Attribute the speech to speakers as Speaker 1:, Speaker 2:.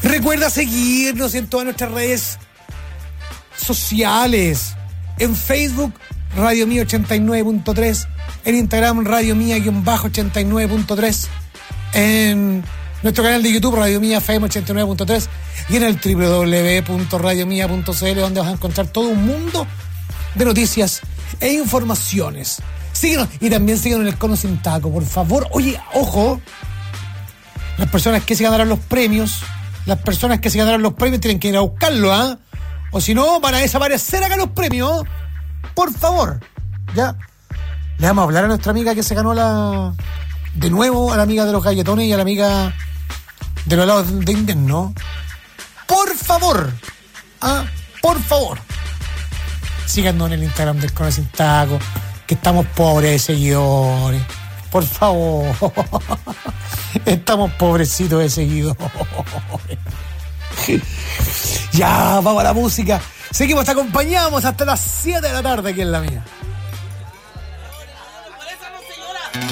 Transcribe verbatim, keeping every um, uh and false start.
Speaker 1: Recuerda seguirnos en todas nuestras redes sociales. En Facebook, Radio Mía ochenta y nueve punto tres. En Instagram, Radio Mía-ochenta y nueve punto tres. En nuestro canal de YouTube, Radio Mía F M ochenta y nueve punto tres. Y en el doble u doble u doble u punto radio mía punto c l, donde vas a encontrar todo un mundo de noticias e informaciones. Síguenos y también síguenos en el Cono Sin Taco, por favor. Oye, ojo, las personas que se ganaron los premios, las personas que se ganaron los premios tienen que ir a buscarlo, ¿ah? ¿eh? O si no, van a desaparecer acá los premios. Por favor, ya. Le vamos a hablar a nuestra amiga que se ganó la... De nuevo, a la amiga de los galletones y a la amiga de los helados de invierno. Por favor, ¿ah? Por favor. Síganos en el Instagram del Cono Sin Taco, que estamos pobres de seguidores. Por favor. Estamos pobrecitos de seguidores. Ya, vamos a la música. Seguimos, te acompañamos hasta las siete de la tarde aquí en La Mía.